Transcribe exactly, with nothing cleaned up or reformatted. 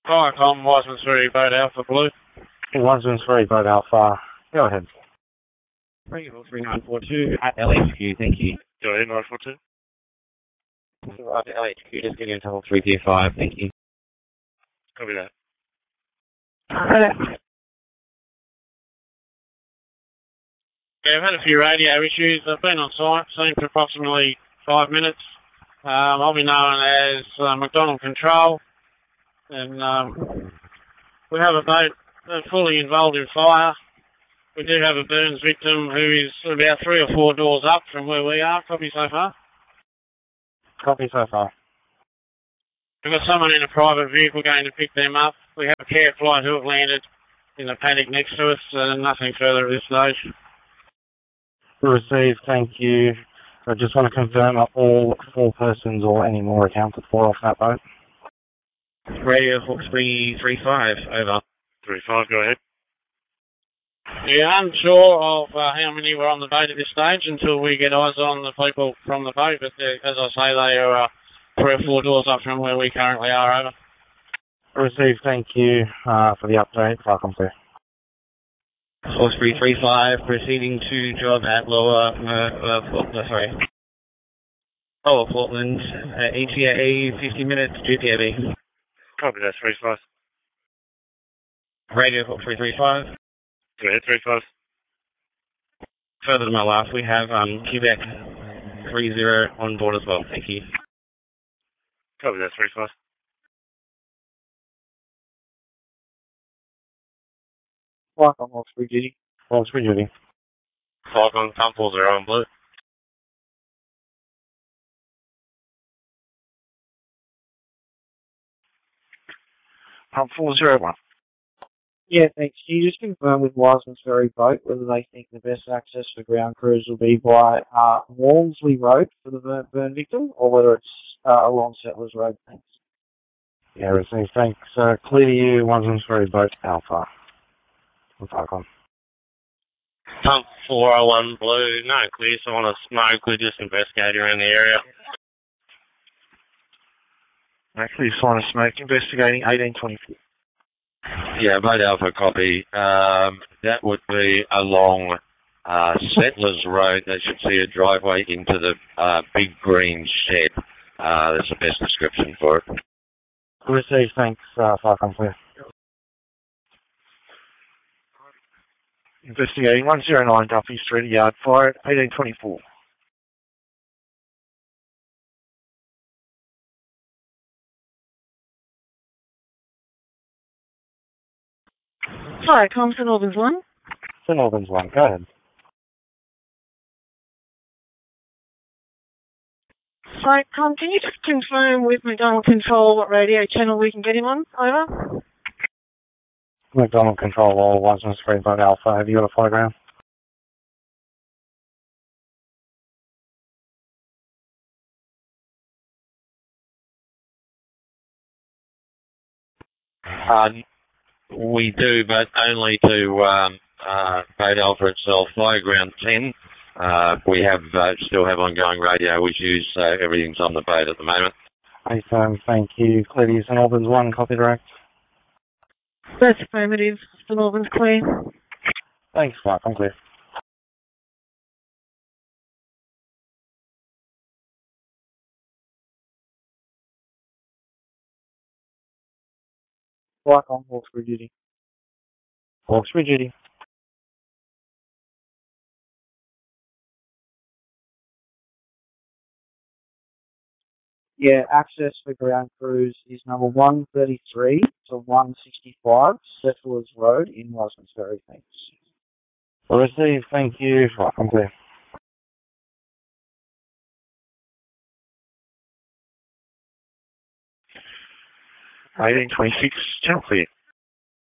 Viacom, Wiseman's Ferry, Boat Alpha Blue. Wiseman's Ferry, Boat Alpha. Go ahead. three four three nine four two at L H Q, thank you. Go ahead, nine four two. At L H Q, just getting into level three tier five, thank you. Copy that. Yeah, I've had a few radio issues. I've been on site, seen for approximately five minutes. Um, I'll be known as uh, McDonald Control, and um, we have a boat uh, fully involved in fire. We do have a burns victim who is about three or four doors up from where we are. Copy so far. Copy so far. We've got someone in a private vehicle going to pick them up. We have a care flight who have landed in the paddock next to us, and nothing further at this stage. Received, thank you. I just want to confirm that all four persons or any more accounted for off that boat. Radio Hawks three three five, over. three five, go ahead. Yeah, unsure of uh, how many were on the boat at this stage until we get eyes on the people from the boat, but uh, as I say, they are uh, three or four doors up from where we currently are, over. Received, thank you uh, for the update. Welcome, sir. Hawks three three five, proceeding to job at Lower, uh, uh, Fort, uh, sorry, Lower Portland, uh, E T A fifty minutes, G P A B. Copy that, three five. Radio Hawk three three five. Go ahead, three five. Further to my left, we have um, Quebec three zero on board as well, thank you. Copy that, three five. Welcome, Hawkesbury Duty. Hawkesbury Duty. Falcon, Tumbles are on blue. Pump four zero one. Yeah, thanks. Can you just confirm with Wiseman's Ferry Boat whether they think the best access for ground crews will be by uh, Walmsley Road for the burn, burn victim, or whether it's uh, along Settlers Road? Thanks. Yeah, received, thanks. Uh, clear to you, Wiseman's Ferry Boat Alpha. Falcon. Pump four oh one blue, no clear, so on a smoke, we're just investigating around the area. Actually, sign of smoke, investigating eighteen twenty-four. Yeah, Boat Alpha copy. Um, that would be along uh, Settlers Road. They should see a driveway into the uh, big green shed. Uh, that's the best description for it. Received, thanks. Uh, Falcon, clear. Investigating one oh nine Duffy Street, yard fire at eighteen twenty-four. Hi, com Saint Albans one. Saint Albans one, go ahead. Hi, com, can you just confirm with McDonald Control what radio channel we can get him on? Over. McDonald Control, all Wiseman's Ferry Boat Alpha. Have you got a photogram? Uh, we do, but only to um, uh, Boat Alpha itself. Fly ground ten. Uh, we have uh, still have ongoing radio issues, so everything's on the boat at the moment. Hey, um, thank you. Clear to you, Saint Albans one, copy direct. That's affirmative. Saint Albans clear. Thanks, Mark, I'm clear. Black on Hawkesbury Duty. Hawkesbury Duty. Yeah, access for ground crews is number one thirty-three to one sixty-five, Settlers Road in Wiseman's Ferry. Thanks. Received, thank you. Right, I'm clear. eighteen twenty-six, channel clear.